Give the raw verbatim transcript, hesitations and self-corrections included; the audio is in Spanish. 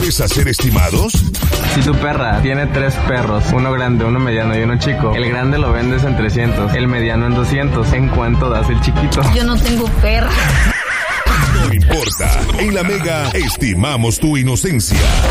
¿Atreves a ser estimados? Si tu perra tiene tres perros, uno grande, uno mediano y uno chico, el grande lo vendes en trescientos, el mediano en doscientos. ¿En cuánto das el chiquito? Yo no tengo perra. No importa. En La Mega estimamos tu inocencia.